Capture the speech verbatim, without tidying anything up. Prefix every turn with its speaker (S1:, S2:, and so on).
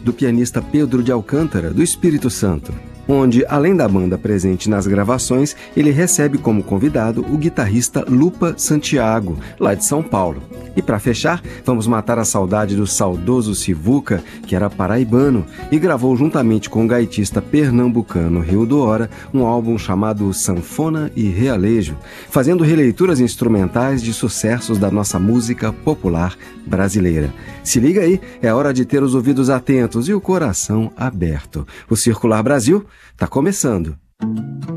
S1: do pianista Pedro de Alcântara, do Espírito Santo, onde, além da banda presente nas gravações, ele recebe como convidado o guitarrista Lupa Santiago, lá de São Paulo. E para fechar, vamos matar a saudade do saudoso Sivuca, que era paraibano, e gravou juntamente com o gaitista pernambucano Rio do Hora um álbum chamado Sanfona e Realejo, fazendo releituras instrumentais de sucessos da nossa música popular brasileira. Se liga aí, é hora de ter os ouvidos atentos e o coração aberto. O Circular Brasil está começando.